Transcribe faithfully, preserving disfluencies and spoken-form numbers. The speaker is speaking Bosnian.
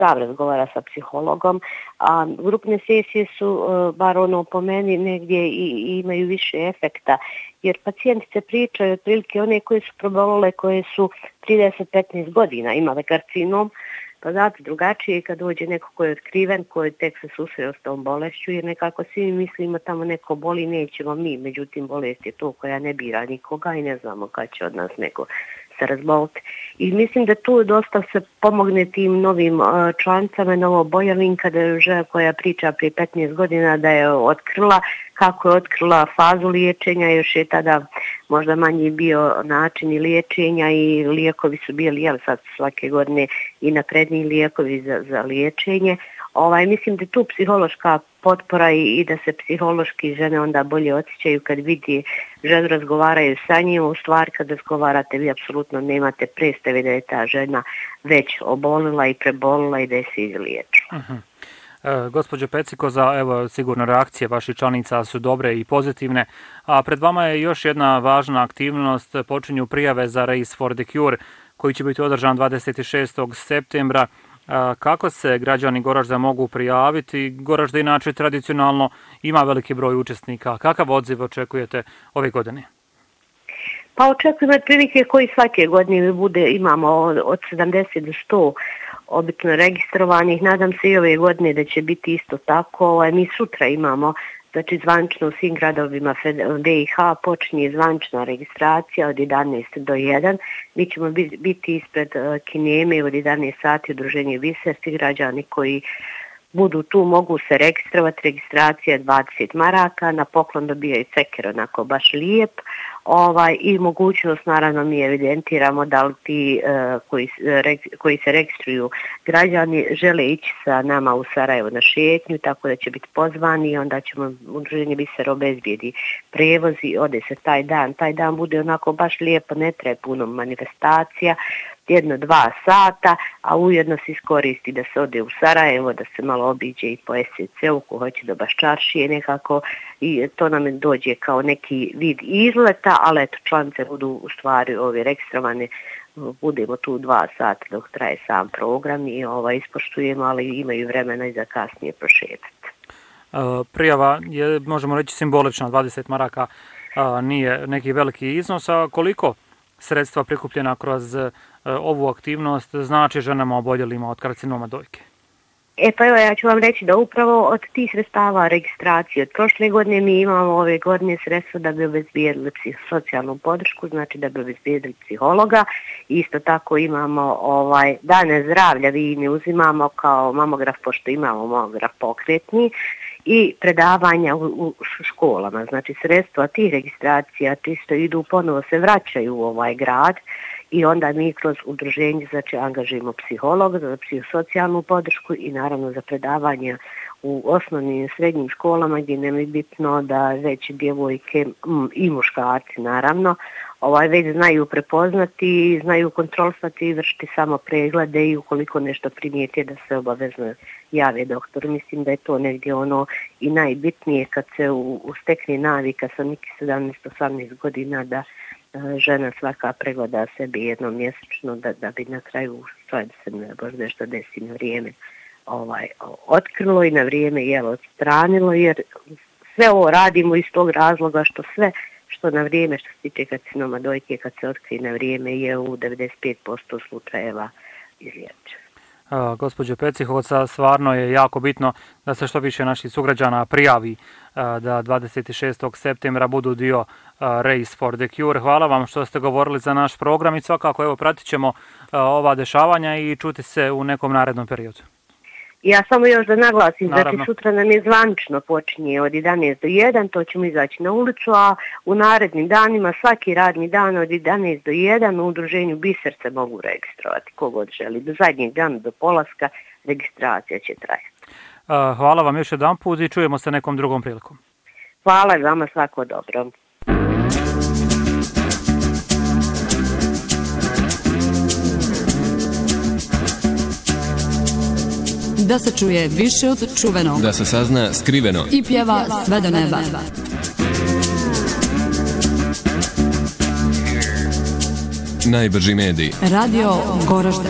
sam razgovara sa psihologom, a grupne sesije su, bar ono po meni, negdje i imaju više efekta, jer pacijentice pričaju otprilike one koje su probolele, koje su trideset do petnaest godina imale karcinom, pa znate drugačije kad dođe neko koji je otkriven, koji tek se susreo s tom bolešću, jer nekako svi mislimo tamo neko boli, nećemo mi, međutim bolest je to koja ne bira nikoga i ne znamo kad će od nas neko se razboliti. I mislim da tu dosta se pomogne tim novim uh, člancama, novo Bojavin, kada je žena koja priča prije petnaest godina da je otkrila, kako je otkrila fazu liječenja, još je tada možda manji bio način i liječenja i lijekovi su bili, jel sad svake godine i napredniji lijekovi za, za liječenje. Ovaj, mislim da tu psihološka potpora i, i da se psihološki žene onda bolje osjećaju kad vidi ženu, razgovaraju sa njim, u stvari kad razgovarate vi apsolutno nemate predstave da je ta žena već obolila i prebolila i da je se izliječila. Uh-huh. E, gospođo Pecikoza, evo sigurno reakcije vaših članica su dobre i pozitivne, a pred vama je još jedna važna aktivnost, počinju prijave za Race for the Cure koji će biti održan dvadeset šestog septembra. Kako se građani Goražda mogu prijaviti? Goražda inače tradicionalno ima veliki broj učesnika. Kakav odziv očekujete ove godine? Pa očekujemo prilike koji svake godine bude, imamo od sedamdeset do sto obično registrovanih. Nadam se i ove godine da će biti isto tako. Mi sutra imamo, znači zvanično u svim gradovima B i H počinje zvanična registracija od jedanaest do jedan. Mi ćemo biti ispred kineme od jedanaest sati, udruženje Biser, svi građani koji budu tu mogu se registrovati, registracija dvadeset maraka, na poklon dobijaju ceker onako baš lijep, ovaj, i mogućnost naravno mi evidentiramo da li ti uh, koji, koji se registruju građani žele ići sa nama u Sarajevo na šetnju, tako da će biti pozvani i onda ćemo udruženje Biser obezbijedi prevozi, ode se taj dan, taj dan bude onako baš lijepo, ne treba puno manifestacija, jedno, dva sata, a ujedno se iskoristi da se ode u Sarajevo, da se malo obiđe i po S C C-u, ko hoće do Baščaršije nekako, i to nam dođe kao neki vid izleta, ali eto, članice budu u stvari ove registrovane, budemo tu dva sata dok traje sam program i ovaj, ispoštujemo, ali imaju vremena i za kasnije prošetati. Prijava je, možemo reći, simbolična, dvadeset maraka nije neki veliki iznos, a koliko sredstva prikupljena kroz ovu aktivnost znači ženama oboljelima od karcinoma dojke? E pa evo, ja ću vam reći da upravo od tih sredstava registracije od prošle godine mi imamo ove godine sredstva da bi obezbijedili socijalnu podršku, znači da bi obezbijedili psihologa. Isto tako imamo ovaj dane zdravlja, vi ne uzimamo kao mamograf, pošto imamo mamograf pokretni, i predavanja u, u školama. Znači sredstva tih registracija čisto idu, ponovo se vraćaju u ovaj grad i onda mi kroz udruženje znači angažujemo psihologa za psihosocijalnu podršku i naravno za predavanje u osnovnim i srednjim školama gdje nam je bitno da već djevojke i muškarci naravno ovaj već znaju prepoznati, znaju kontrolisati i vršiti samo preglede i ukoliko nešto primijete da se obavezno jave doktor. Mislim da je to negdje ono i najbitnije kad se u, u stekne navika sa nekih sedamnaest do osamnaest godina da žena svaka pregleda sebe jednom mjesečno da, da bi na kraju stvari da se ne bož nešto desi na vrijeme ovaj, otkrilo i na vrijeme jel, odstranilo, jer sve ovo radimo iz tog razloga što sve što na vrijeme što se tiče karcinoma dojke kad se otkrije na vrijeme je u devedeset pet posto slučajeva izliječeno. Gospođo Pecihoca, stvarno je jako bitno da se što više naših sugrađana prijavi da dvadeset šestog septembra budu dio Race for the Cure. Hvala vam što ste govorili za naš program i svakako evo pratit ćemo ova dešavanja i čuti se u nekom narednom periodu. Ja samo još da naglasim, Naravno. Znači sutra nam je zvanično počinje od jedanaest do jedan, to ćemo izaći na ulicu, a u narednim danima svaki radni dan od jedanaest do jedan u udruženju Biser se mogu registrovati kogod želi. Do zadnjeg dana, do polaska, registracija će trajati. Hvala vam još jedan put i čujemo se nekom drugom prilikom. Hvala i vama, svako dobro. Da se čuje više od čuvenog. Da se sazna skriveno. I pjeva sve do neba. Najbrži medij. Radio Goražde.